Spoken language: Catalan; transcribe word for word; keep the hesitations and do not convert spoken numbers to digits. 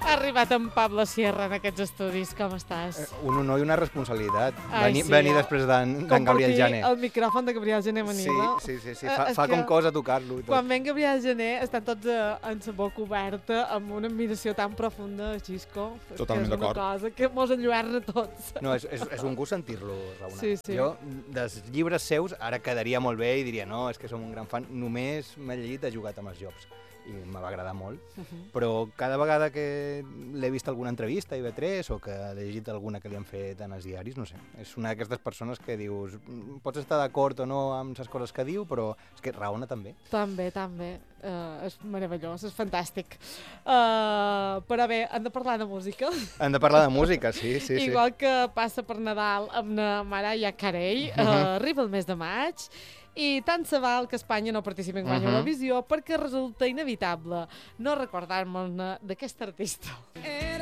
Ha arribat en Pablo Sierra en aquests estudis, com estàs? Un honor i una responsabilitat, Ai, venir, sí, venir eh? després d'en Gabriel Jané. el micròfon de Gabriel Jané Sí, Manila. sí, sí, sí. Eh, fa, és fa que com cosa tocar-lo. i tot. Quan ven Gabriel Jané estan tots eh, amb la boca oberta, amb una admiració tan profunda, Xisco. Totalment d'acord. És una cosa que mos enlluerna tots. No, és, és, és un gust sentir-lo raonar. Sí, sí. Jo, dels llibres seus, ara quedaria molt bé i diria, no, és que som un gran fan, només m'he llegit Ha jugat amb els Jobs i me va agradar molt, Uh -huh. però cada vegada que l'he vist alguna entrevista a I V tres o que he llegit alguna que li han fet en els diaris, no sé, és una d'aquestes persones que dius, pots estar d'acord o no amb les coses que diu, però és que raona també. També, també. Uh, és meravellós, és fantàstic. Uh, però bé, hem de parlar de música. Hem de parlar de música, sí, sí, sí. Igual que passa per Nadal amb la Mariah Carey, uh, arriba el mes de maig, i tant se val que Espanya no participi en guany Uh-huh. Eurovisió perquè resulta inevitable no recordar-nos d'aquest artista.